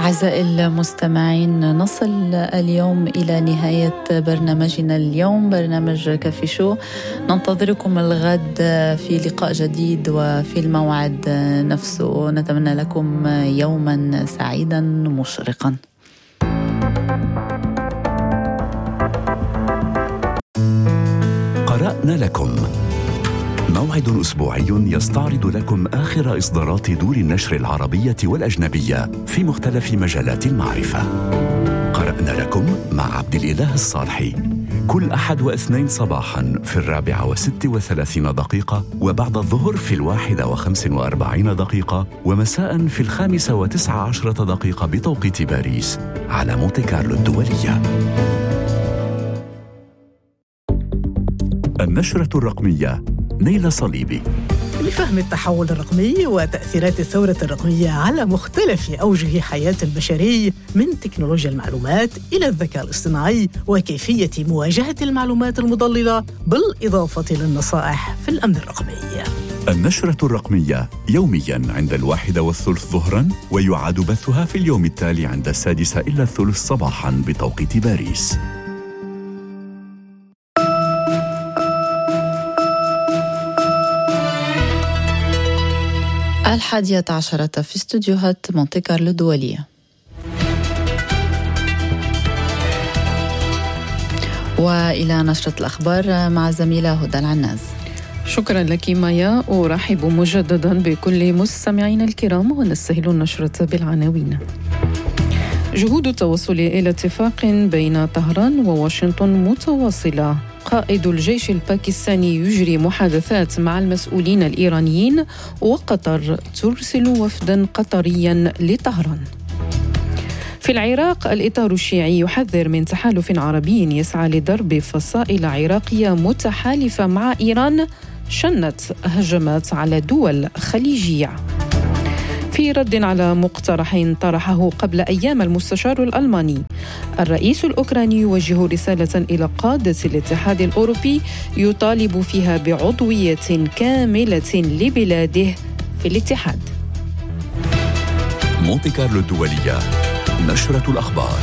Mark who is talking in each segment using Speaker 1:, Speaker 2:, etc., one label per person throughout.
Speaker 1: أعزائي المستمعين، نصل اليوم إلى نهاية برنامجنا اليوم، برنامج كافي شو. ننتظركم الغد في لقاء جديد وفي الموعد نفسه. نتمنى لكم يوما سعيدا مشرقا.
Speaker 2: قرأنا لكم موعد أسبوعي يستعرض لكم آخر إصدارات دور النشر العربية والأجنبية في مختلف مجالات المعرفة. قرأنا لكم مع عبد الإله الصالحي كل أحد واثنين صباحا في 4:36 وبعد الظهر في 1:45 ومساء في 5:19 بتوقيت باريس على مونتي كارلو الدولية. النشرة الرقمية نيلة صليبي.
Speaker 3: لفهم التحول الرقمي وتأثيرات الثورة الرقمية على مختلف أوجه حياة البشري، من تكنولوجيا المعلومات إلى الذكاء الاصطناعي وكيفية مواجهة المعلومات المضللة، بالإضافة للنصائح في الأمن الرقمي.
Speaker 2: النشرة الرقمية يومياً عند 1:30 ظهراً، ويعاد بثها في اليوم التالي عند 6:45 صباحاً بتوقيت باريس.
Speaker 1: 11:00 في استوديوهات مونتي كارلو الدولية. وإلى نشرة الأخبار مع زميلة هدى العناز.
Speaker 4: شكرا لك مايا، أرحب مجددا بكل مستمعين الكرام ونستهل النشرة بالعناوين. جهود التوصل إلى اتفاق بين طهران وواشنطن متواصلة. قائد الجيش الباكستاني يجري محادثات مع المسؤولين الإيرانيين، وقطر ترسل وفدا قطريا لطهران. في العراق، الإطار الشيعي يحذر من تحالف عربي يسعى لضرب فصائل عراقية متحالفة مع إيران شنت هجمات على دول خليجية. في رد على مقترح طرحه قبل أيام المستشار الألماني، الرئيس الأوكراني يوجه رسالة إلى قادة الاتحاد الأوروبي يطالب فيها بعضوية كاملة لبلاده في الاتحاد.
Speaker 2: مونتي كارلو الدولية، نشرة الأخبار.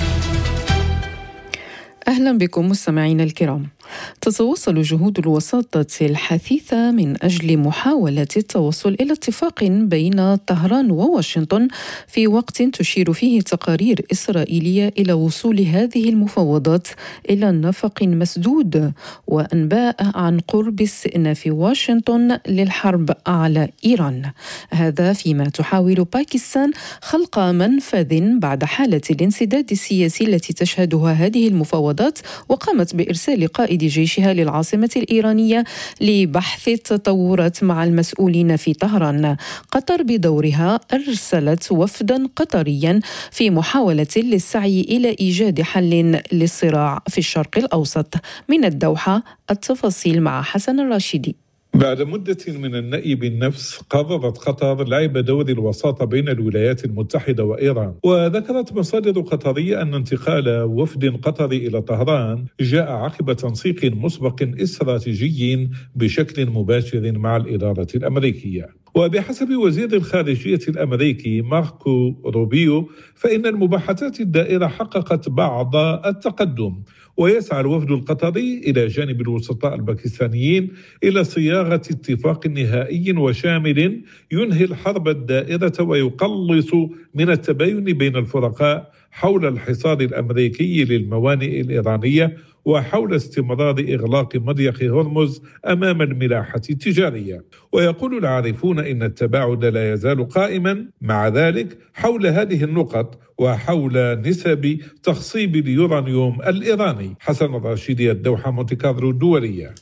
Speaker 4: أهلا بكم مستمعينا الكرام. تتواصل جهود الوساطة الحثيثة من أجل محاولة التوصل إلى اتفاق بين طهران وواشنطن، في وقت تشير فيه تقارير إسرائيلية إلى وصول هذه المفاوضات إلى نفق مسدود، وأنباء عن قرب استئناف واشنطن للحرب على إيران. هذا فيما تحاول باكستان خلق منفذ بعد حالة الانسداد السياسي التي تشهدها هذه المفاوضات، وقامت بإرسال قائد جيشها للعاصمة الإيرانية لبحث التطورات مع المسؤولين في طهران. قطر بدورها أرسلت وفدا قطريا في محاولة للسعي إلى إيجاد حل للصراع في الشرق الأوسط. من الدوحة التفاصيل مع حسن الراشدي.
Speaker 5: بعد مدة من النأي بالنفس، قررت قطر لعب دور الوساطة بين الولايات المتحدة وإيران. وذكرت مصادر قطرية أن انتقال وفد قطري إلى طهران جاء عقب تنسيق مسبق استراتيجي بشكل مباشر مع الإدارة الأمريكية. وبحسب وزير الخارجية الأمريكي ماركو روبيو، فإن المباحثات الدائرة حققت بعض التقدم، ويسعى الوفد القطري إلى جانب الوسطاء الباكستانيين إلى صياغة اتفاق نهائي وشامل ينهي الحرب الدائرة ويقلص من التباين بين الفرقاء حول الحصار الأمريكي للموانئ الإيرانية وحول استمرار إغلاق مضيق هرمز أمام الملاحة التجارية. ويقول العارفون إن التباعد لا يزال قائما مع ذلك حول هذه النقط وحول نسب تخصيب اليورانيوم الإيراني. حسن الراشدي، الدوحة، مونتي كارلو الدولية.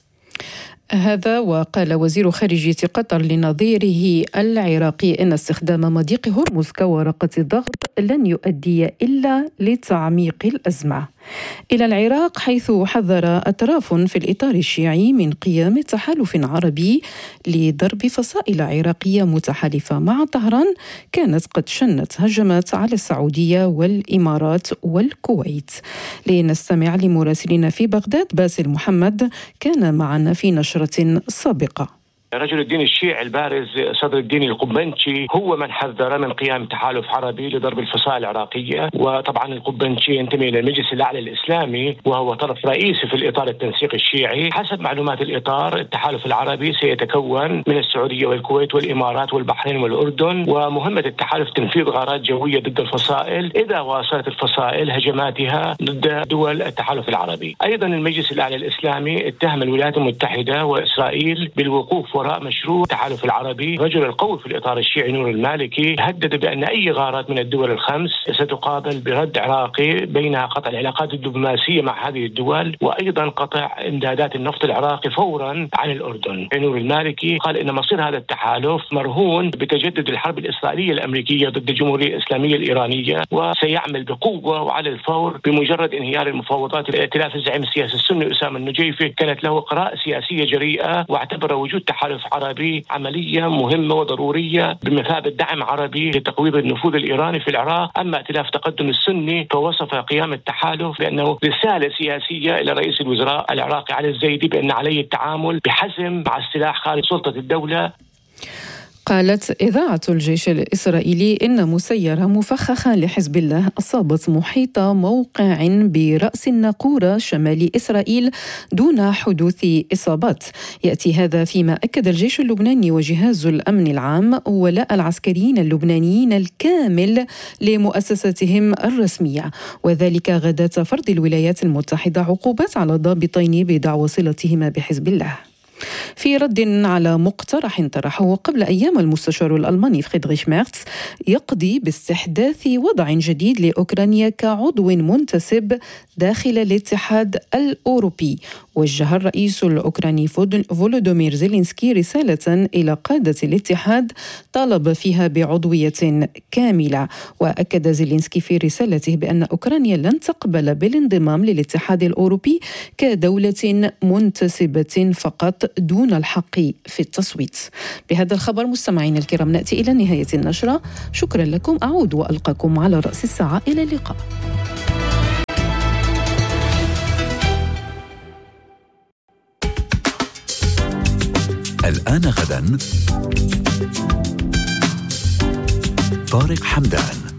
Speaker 4: هذا وقال وزير خارجية قطر لنظيره العراقي إن استخدام مضيق هرمز كورقة ضغط لن يؤدي إلا لتعميق الأزمة. إلى العراق، حيث حذر أطراف في الإطار الشيعي من قيام تحالف عربي لضرب فصائل عراقية متحالفة مع طهران، كانت قد شنت هجمات على السعودية والإمارات والكويت. لنستمع لمراسلنا في بغداد باسل محمد، كان معنا في نشرة سابقة.
Speaker 6: رجل الدين الشيعي البارز صدر الدين القبنشي هو من حذر من قيام تحالف عربي لضرب الفصائل العراقية. وطبعا القبنشي ينتمي إلى المجلس الأعلى الإسلامي وهو طرف رئيسي في الإطار التنسيقي الشيعي. حسب معلومات الإطار التحالف العربي سيتكون من السعودية والكويت والإمارات والبحرين والأردن، ومهمة التحالف تنفيذ غارات جوية ضد الفصائل إذا واصلت الفصائل هجماتها ضد دول التحالف العربي. أيضا المجلس الأعلى الإسلامي اتهم الولايات المتحدة وإسرائيل بالوقوف وراء مشروع التحالف العربي. رجل القوي في الإطار الشيعي نور المالكي هدد بأن أي غارات من الدول الخمس ستقابل برد عراقي، بينها قطع العلاقات الدبلوماسية مع هذه الدول وأيضا قطع إمدادات النفط العراقي فورا عن الأردن. نور المالكي قال إن مصير هذا التحالف مرهون بتجدد الحرب الإسرائيلية الأمريكية ضد الجمهورية الإسلامية الإيرانية، وسيعمل بقوة وعلى الفور بمجرد انهيار المفاوضات. الائتلاف الزعيم السياسي السني أسامة النجيفي كانت له قراءة سياسية جريئة، واعتبر وجود تحالف عربي عملية مهمة وضرورية بمثابة دعم عربي لتقويض النفوذ الإيراني في العراق. أما ائتلاف تقدم السني فوصف قيام التحالف بأنه رسالة سياسية إلى رئيس الوزراء العراقي علي الزيدي بأن عليه التعامل بحزم مع السلاح خارج سلطة الدولة.
Speaker 4: قالت إذاعة الجيش الإسرائيلي إن مسيرة مفخخة لحزب الله أصابت محيط موقع برأس الناقورة شمال إسرائيل دون حدوث إصابات. يأتي هذا فيما أكد الجيش اللبناني وجهاز الأمن العام ولاء العسكريين اللبنانيين الكامل لمؤسساتهم الرسمية، وذلك غداة فرض الولايات المتحدة عقوبات على ضابطين بدعوى صلتهما بحزب الله. في رد على مقترح طرحه قبل أيام المستشار الألماني فريدريش ميرتس يقضي باستحداث وضع جديد لأوكرانيا كعضو منتسب داخل الاتحاد الأوروبي، وجه الرئيس الأوكراني فولودومير زيلينسكي رسالة إلى قادة الاتحاد طالب فيها بعضوية كاملة. وأكد زيلينسكي في رسالته بأن أوكرانيا لن تقبل بالانضمام للاتحاد الأوروبي كدولة منتسبة فقط دون الحق في التصويت. بهذا الخبر مستمعين الكرام نأتي إلى نهاية النشرة. شكرا لكم، أعود وألقاكم على رأس الساعة. إلى اللقاء.
Speaker 2: الآن غدا طارق حمدان.